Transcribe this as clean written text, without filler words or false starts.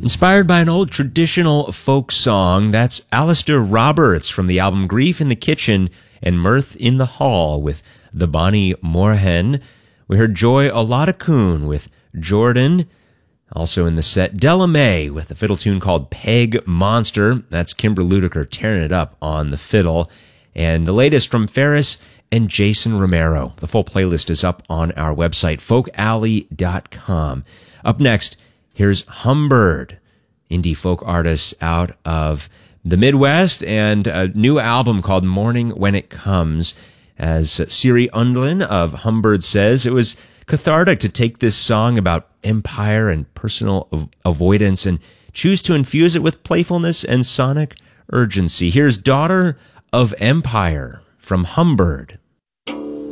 Inspired by an old traditional folk song, that's Alistair Roberts from the album Grief in the Kitchen and Mirth in the Hall with the Bonnie Moorhen. We heard Joy Oladacoon with Jordan. Also in the set, Della Mae with a fiddle tune called Peg Monster. That's Kimber Ludiker tearing it up on the fiddle. And the latest from Ferris and Jason Romero. The full playlist is up on our website, folkalley.com. Up next, here's Humbird, indie folk artists out of the Midwest, and a new album called Morning When It Comes. As Siri Undlin of Humbird says, it was cathartic to take this song about empire and personal avoidance and choose to infuse it with playfulness and sonic urgency. Here's Daughter of Empire from Humbird.